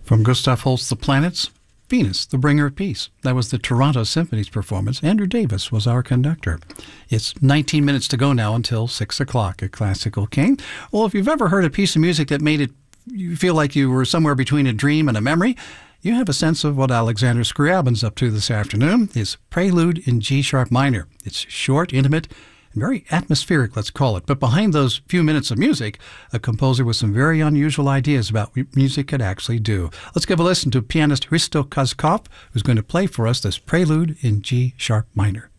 From Gustav Holst's The Planets, Venus, the Bringer of Peace. That was the Toronto Symphony's performance. Andrew Davis was our conductor. It's 19 minutes to go now until 6 o'clock at Classical King. Well, if you've ever heard a piece of music that made you feel like you were somewhere between a dream and a memory, you have a sense of what Alexander Scriabin's up to this afternoon. His Prelude in G-sharp minor. It's short, intimate, and very atmospheric, let's call it. But behind those few minutes of music, a composer with some very unusual ideas about what music could actually do. Let's give a listen to pianist Hristo Kazkov, who's going to play for us this Prelude in G-sharp minor.